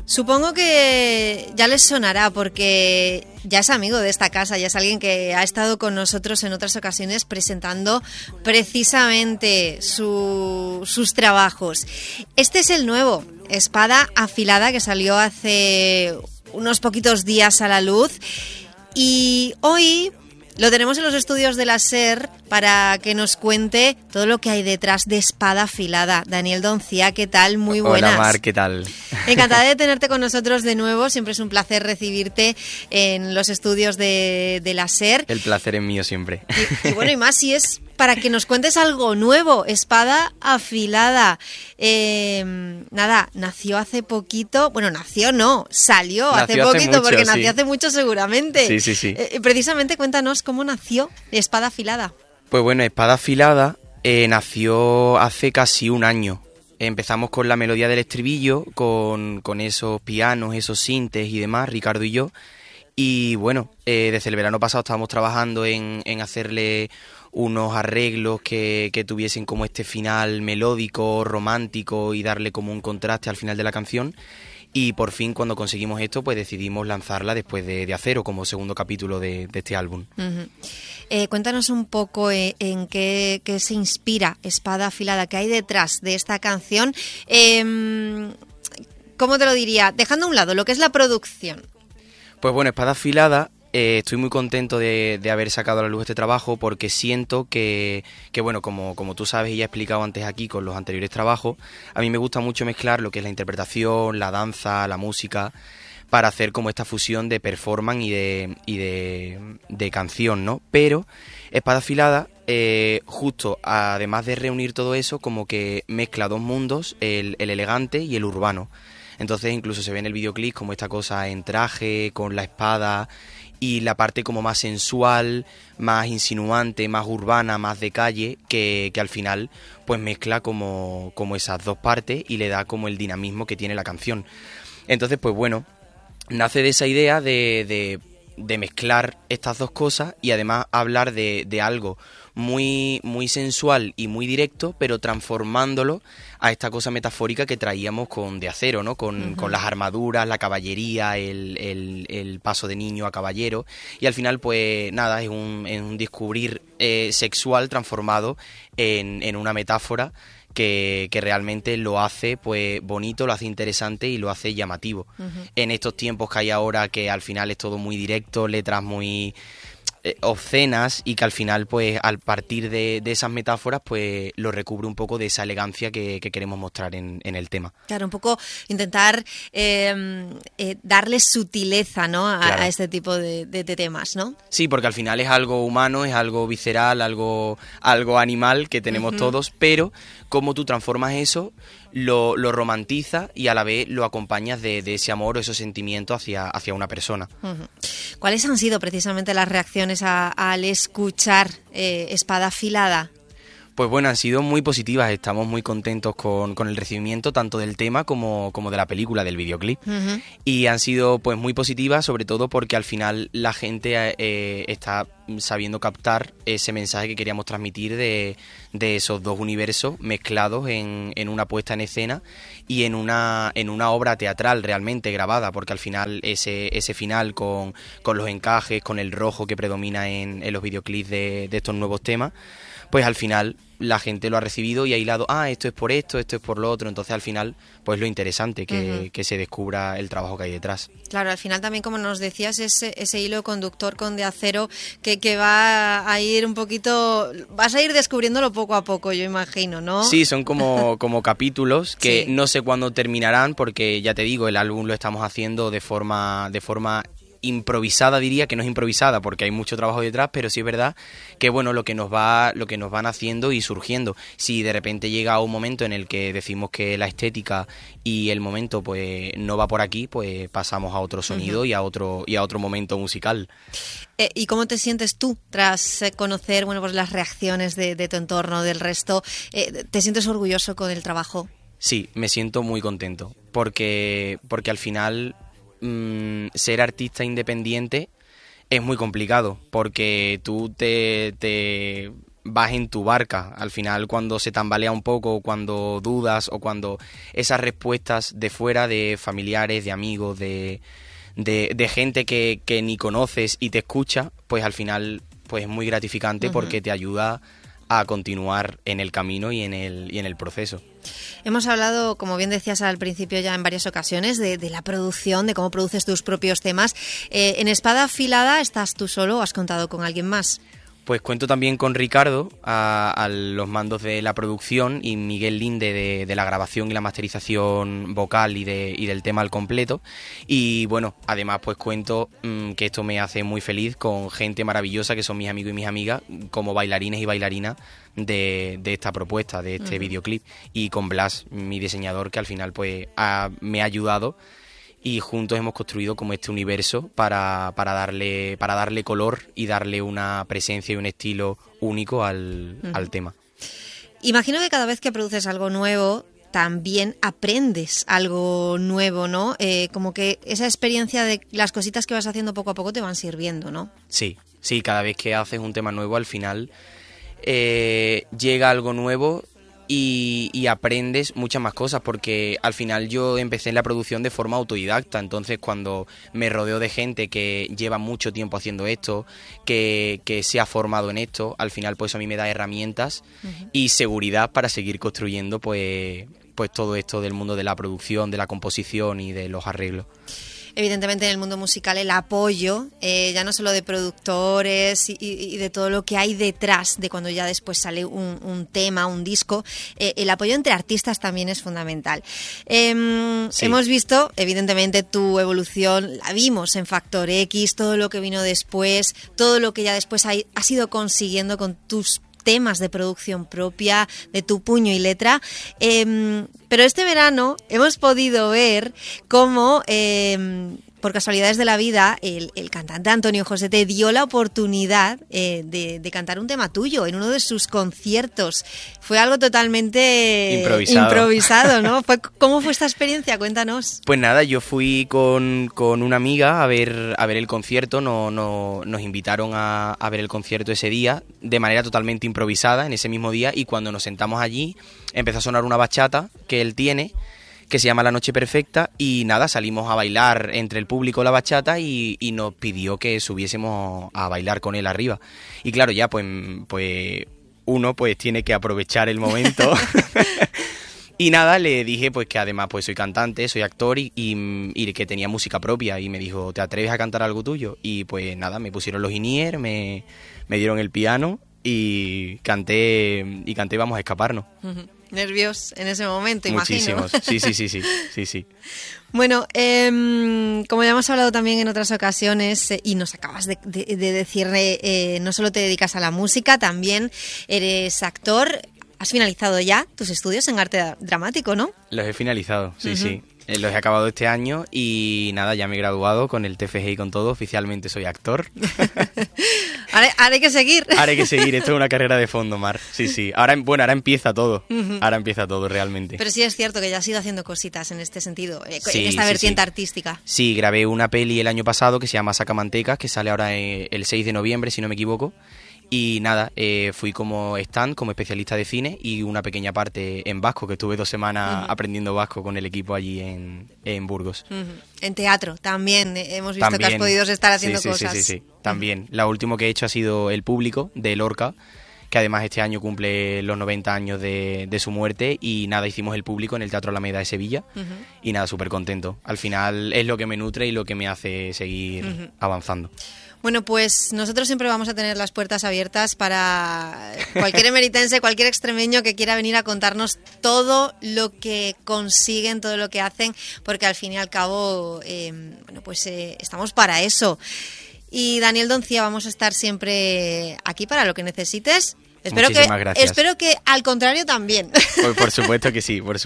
Supongo que ya les sonará porque ya es amigo de esta casa, ya es alguien que ha estado con nosotros en otras ocasiones presentando precisamente sus trabajos. Este es el nuevo, Espada Afilada, que salió hace unos poquitos días a la luz y hoy lo tenemos en los estudios de la SER para que nos cuente todo lo que hay detrás de Espada Afilada. Daniel Doncía, ¿qué tal? Muy buenas. Hola Mar, ¿qué tal? Encantada de tenerte con nosotros de nuevo. Siempre es un placer recibirte en los estudios de la SER. El placer es mío siempre. Y bueno, y más si es para que nos cuentes algo nuevo, Espada Afilada. Nació hace poquito. Bueno, salió hace poquito mucho, porque sí. nació hace mucho seguramente. Sí. Precisamente cuéntanos cómo nació Espada Afilada. Pues bueno, Espada Afilada nació hace casi un año. Empezamos con la melodía del estribillo, con esos pianos, esos sintes y demás, Ricardo y yo. Y bueno, desde el verano pasado estábamos trabajando en hacerle unos arreglos que tuviesen como este final melódico, romántico y darle como un contraste al final de la canción. Y por fin, cuando conseguimos esto, pues decidimos lanzarla después de Acero como segundo capítulo de este álbum. Uh-huh. Cuéntanos un poco en qué se inspira Espada Afilada, qué hay detrás de esta canción. ¿Cómo te lo diría? Dejando a un lado lo que es la producción. Pues bueno, Espada Afilada, estoy muy contento de haber sacado a la luz este trabajo porque siento que bueno, como tú sabes y ya he explicado antes aquí con los anteriores trabajos, a mí me gusta mucho mezclar lo que es la interpretación, la danza, la música, para hacer como esta fusión de performance y de canción, ¿no? Pero Espada Afilada, justo además de reunir todo eso, como que mezcla dos mundos, el elegante y el urbano. Entonces incluso se ve en el videoclip como esta cosa en traje, con la espada, y la parte como más sensual, más insinuante, más urbana, más de calle, que al final pues mezcla como esas dos partes y le da como el dinamismo que tiene la canción. Entonces pues bueno, nace de esa idea de mezclar estas dos cosas y además hablar de algo muy, muy sensual y muy directo, pero transformándolo a esta cosa metafórica que traíamos con De Acero, ¿no? Con las armaduras, la caballería, el paso de niño a caballero, y al final pues nada, es un descubrir sexual transformado en una metáfora que realmente lo hace pues bonito, lo hace interesante y lo hace llamativo. En estos tiempos que hay ahora, que al final es todo muy directo, letras muy obscenas, y que al final pues al partir de esas metáforas pues lo recubre un poco de esa elegancia que queremos mostrar en el tema. Claro, un poco intentar darle sutileza, ¿no? Claro. A este tipo de temas, ¿no? Sí, porque al final es algo humano, es algo visceral, algo animal que tenemos todos, pero cómo tú transformas eso, lo romantizas y a la vez lo acompañas de ese amor o esos sentimientos hacia una persona. ¿Cuáles han sido precisamente las reacciones al escuchar Espada Afilada? Pues bueno, han sido muy positivas, estamos muy contentos con el recibimiento tanto del tema como de la película, del videoclip. Y han sido pues muy positivas, sobre todo porque al final la gente está sabiendo captar ese mensaje que queríamos transmitir de esos dos universos mezclados en una puesta en escena y en una obra teatral realmente grabada, porque al final ese final con los encajes, con el rojo que predomina en los videoclips de estos nuevos temas, pues al final la gente lo ha recibido y ha hilado, esto es por esto es por lo otro. Entonces al final pues lo interesante que se descubra el trabajo que hay detrás. Claro, al final también, como nos decías, ese hilo conductor con De Acero que va a ir un poquito, vas a ir descubriéndolo poco a poco, yo imagino, ¿no? Sí, son como capítulos que sí. No sé cuándo terminarán, porque ya te digo, el álbum lo estamos haciendo de forma improvisada, diría que no es improvisada porque hay mucho trabajo detrás, pero sí es verdad que bueno, lo que nos van haciendo y surgiendo. Si de repente llega un momento en el que decimos que la estética y el momento pues no va por aquí, pues pasamos a otro sonido y a otro momento musical. ¿Y cómo te sientes tú tras conocer pues las reacciones de tu entorno, del resto? ¿Te sientes orgulloso con el trabajo? Sí, me siento muy contento porque al final ser artista independiente es muy complicado, porque tú te vas en tu barca. Al final, cuando se tambalea un poco, cuando dudas o cuando esas respuestas de fuera, de familiares, de amigos, de gente que ni conoces y te escucha, pues al final pues es muy gratificante porque te ayuda a continuar en el camino y en el proceso. Hemos hablado, como bien decías al principio ya en varias ocasiones, de la producción, de cómo produces tus propios temas. ¿En Espada Afilada estás tú solo o has contado con alguien más? Pues cuento también con Ricardo a los mandos de la producción y Miguel Linde de la grabación y la masterización vocal y del tema al completo. Y bueno, además pues cuento que esto me hace muy feliz con gente maravillosa que son mis amigos y mis amigas como bailarines y bailarinas de esta propuesta, de este videoclip. Y con Blas, mi diseñador, que al final pues me ha ayudado. Y juntos hemos construido como este universo para darle color y darle una presencia y un estilo único al tema. Imagino que cada vez que produces algo nuevo también aprendes algo nuevo, ¿no? Como que esa experiencia de las cositas que vas haciendo poco a poco te van sirviendo, ¿no? Sí, cada vez que haces un tema nuevo al final llega algo nuevo y aprendes muchas más cosas, porque al final yo empecé en la producción de forma autodidacta. Entonces cuando me rodeo de gente que lleva mucho tiempo haciendo esto, que se ha formado en esto, al final pues a mí me da herramientas y seguridad para seguir construyendo pues todo esto del mundo de la producción, de la composición y de los arreglos. Evidentemente en el mundo musical el apoyo, ya no solo de productores y de todo lo que hay detrás de cuando ya después sale un tema, un disco, el apoyo entre artistas también es fundamental. Sí. Hemos visto, evidentemente, tu evolución, la vimos en Factor X, todo lo que vino después, todo lo que ya después has ido consiguiendo con tus temas de producción propia, de tu puño y letra, pero este verano hemos podido ver cómo, por casualidades de la vida, el cantante Antonio José te dio la oportunidad de cantar un tema tuyo en uno de sus conciertos. Fue algo totalmente improvisado, ¿no? ¿Cómo fue esta experiencia? Cuéntanos. Pues nada, yo fui con una amiga a ver el concierto, nos invitaron a ver el concierto ese día, de manera totalmente improvisada, en ese mismo día, y cuando nos sentamos allí empezó a sonar una bachata que él tiene, que se llama La Noche Perfecta, y nada, salimos a bailar entre el público la bachata y nos pidió que subiésemos a bailar con él arriba. Y claro, ya pues uno pues tiene que aprovechar el momento. Y nada, le dije pues que además pues soy cantante, soy actor y que tenía música propia, y me dijo, ¿te atreves a cantar algo tuyo? Y pues nada, me pusieron los in-ear, me dieron el piano y canté Vamos a escaparnos. Nervios en ese momento, muchísimos. Imagino. Sí. Bueno, como ya hemos hablado también en otras ocasiones, y nos acabas de decir, no solo te dedicas a la música, también eres actor. Has finalizado ya tus estudios en arte dramático, ¿no? Los he finalizado, sí. Los he acabado este año y nada, ya me he graduado con el TFG y con todo. Oficialmente soy actor. Ahora hay que seguir. Ahora hay que seguir. Esto es una carrera de fondo, Mar. Sí. Ahora empieza todo. Ahora empieza todo, realmente. Pero sí es cierto que ya has ido haciendo cositas en este sentido, en esta vertiente artística. Sí, grabé una peli el año pasado que se llama Sacamantecas, que sale ahora el 6 de noviembre, si no me equivoco. Y nada, fui como como especialista de cine, y una pequeña parte en vasco, que estuve 2 semanas aprendiendo vasco con el equipo allí en Burgos. En teatro también hemos visto que has podido estar haciendo cosas. Sí, también. La última que he hecho ha sido El Público, de Lorca, que además este año cumple los 90 años de su muerte, y nada, hicimos El Público en el Teatro Alameda de Sevilla, y nada, súper contento. Al final es lo que me nutre y lo que me hace seguir avanzando. Bueno, pues nosotros siempre vamos a tener las puertas abiertas para cualquier emeritense, cualquier extremeño que quiera venir a contarnos todo lo que consiguen, todo lo que hacen, porque al fin y al cabo, estamos para eso. Y Daniel Doncía, vamos a estar siempre aquí para lo que necesites. Espero que al contrario también. Por supuesto que sí,